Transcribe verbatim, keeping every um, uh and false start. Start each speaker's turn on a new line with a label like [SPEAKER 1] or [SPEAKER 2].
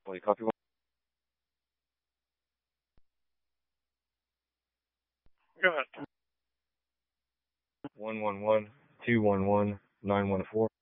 [SPEAKER 1] Wait, copy one.
[SPEAKER 2] Go ahead.
[SPEAKER 1] One one one two one one nine one four.